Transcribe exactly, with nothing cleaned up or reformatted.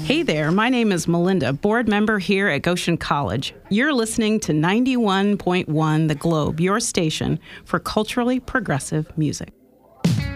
Hey there, my name is Melinda, board member here at Goshen College. You're listening to ninety-one point one The Globe, your station for culturally progressive music.